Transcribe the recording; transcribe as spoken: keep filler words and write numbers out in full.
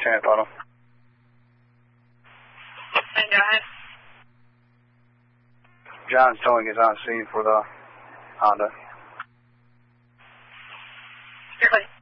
Chance Auto. Hey, go ahead. John's towing is on scene for the Honda. Here, buddy.